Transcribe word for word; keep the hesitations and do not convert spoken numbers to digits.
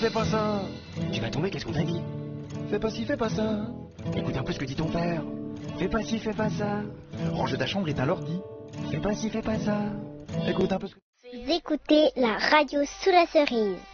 fais pas ça. Tu vas tomber, qu'est-ce qu'on t'a dit? Fais pas ci, fais pas ça. Écoute un peu ce que dit ton père. Fais pas ci, fais pas ça. Range ta chambre et t'as l'ordi. Fais pas ci, fais pas ça. Écoute un peu ce que... Vous écoutez la radio sous la cerise.